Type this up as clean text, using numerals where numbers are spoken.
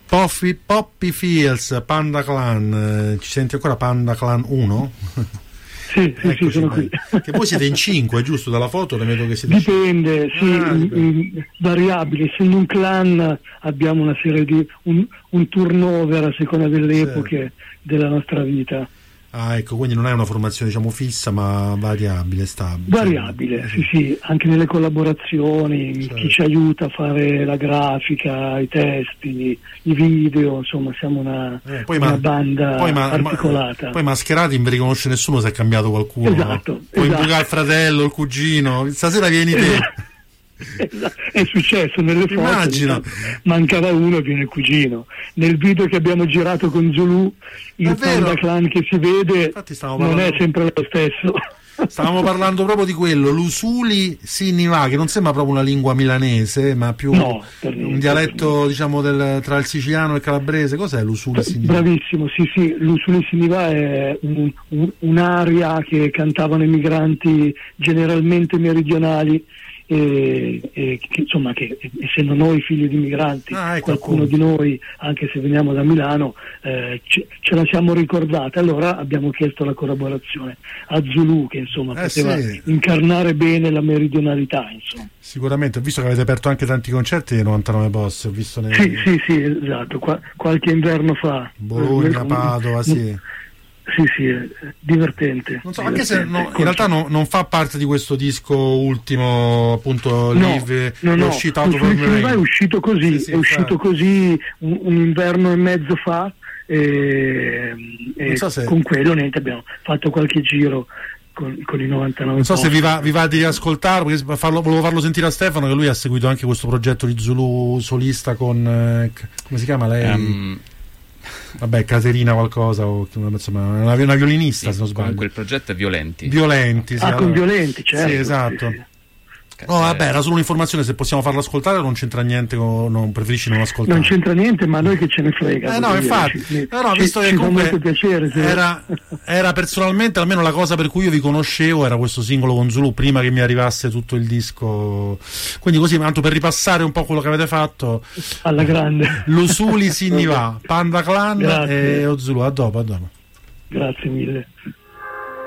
Poppy Fields, Panda Clan, ci senti ancora Panda Clan 1? Sì, sono qui. Che voi siete in 5, giusto? Dalla foto ne vedo che siete dipende, dipende. Variabile. Essendo un clan abbiamo una serie di un turnover a seconda delle epoche della nostra vita. Ah, ecco, quindi non è una formazione diciamo fissa, ma variabile, stabile. Variabile, sì, anche nelle collaborazioni, chi ci aiuta a fare la grafica, i testi, i video, insomma siamo una banda articolata. Poi mascherati non vi riconosce nessuno se è cambiato qualcuno. Esatto. Puoi imbucare il fratello, il cugino, stasera vieni te. È successo nelle foto. Immagino. Mancava uno e viene il cugino. Nel video che abbiamo girato con Zulu, il Panda Clan che si vede non è sempre lo stesso. Stavamo parlando proprio di quello, l'Usuli Siniva, che non sembra proprio una lingua milanese, ma più un dialetto diciamo tra il siciliano e il calabrese. Cos'è l'Usuli Siniva? Bravissimo, sì, l'Usuli Siniva è un'area che cantavano i migranti generalmente meridionali. Che essendo noi figli di migranti, qualcuno di noi, anche se veniamo da Milano, ce la siamo ricordata, allora abbiamo chiesto la collaborazione a Zulu, che insomma poteva incarnare bene la meridionalità, insomma. Sicuramente, ho visto che avete aperto anche tanti concerti dei 99 Boss, ho visto sì, esatto, qualche inverno fa, Bologna, Padova, Sì, è divertente. Non so, anche se in realtà non fa parte di questo disco ultimo, appunto, Live, è uscito è uscito così, così un inverno e mezzo fa, con quello abbiamo fatto qualche giro con i 99. Non so se vi va di ascoltarlo, perché volevo farlo sentire a Stefano, che lui ha seguito anche questo progetto di Zulu solista con come si chiama lei? Vabbè, Caterina qualcosa, insomma, una violinista, se non sbaglio. Comunque il progetto è Violenti, sì, con Violenti, certo. Sì, esatto. No, vabbè, era solo un'informazione, se possiamo farlo ascoltare non c'entra niente, non preferisci non ascoltare. Non c'entra niente, ma a noi che ce ne frega. No, infatti, visto che comunque molto piacere, era personalmente, almeno la cosa per cui io vi conoscevo era questo singolo con Zulu, prima che mi arrivasse tutto il disco. Quindi così, tanto per ripassare un po' quello che avete fatto. Alla grande. L'Usuli Siniva, Panda Clan e Zulu, a dopo. Grazie mille.